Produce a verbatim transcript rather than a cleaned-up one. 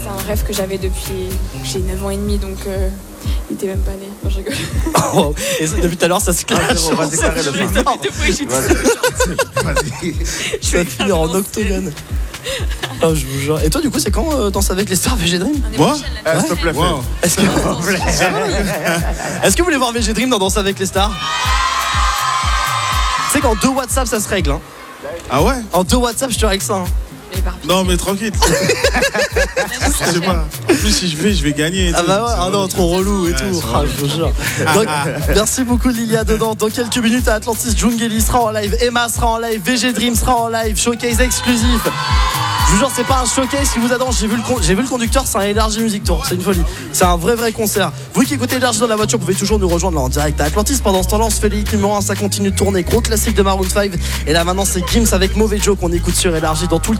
C'est un rêve que j'avais depuis que j'ai neuf ans et demi, donc euh, il était même pas né. Non, je rigole. Oh, et ça, depuis tout à l'heure, ça se clash. On va déclarer le fin. Vas-y. Ça va finir en octogone. Oh, je vous jure. Et toi, du coup, c'est quand euh, Danse avec les stars V G Dream? Moi Ah, s'il te plaît. Wow. Est-ce que... Est-ce que vous voulez voir V G Dream dans Danse avec les stars? Tu sais qu'en deux WhatsApp, ça se règle. Hein. Ah ouais? En deux WhatsApp, je te règle ça. Hein. Non mais tranquille. Je sais pas. En plus si je vais, je vais gagner. Ah bah ouais, ah non, trop relou et tout. Ah, je vous jure. Donc, merci beaucoup Lilia dedans. Dans quelques minutes à Atlantis, Jungeli sera en live, Emma sera en live, V G Dream sera en live, showcase exclusif. Je vous jure, c'est pas un showcase qui vous adore. J'ai vu le, con- j'ai vu le conducteur, c'est un Élargi Music Tour. C'est une folie. C'est un vrai, vrai concert. Vous qui écoutez Élargi dans la voiture, vous pouvez toujours nous rejoindre là en direct à Atlantis. Pendant ce temps-là, on se fait les numéro un, ça continue de tourner. Gros classique de Maroon cinq. Et là maintenant, c'est Gims avec Mauvais Joe qu'on écoute sur Élargi dans tout le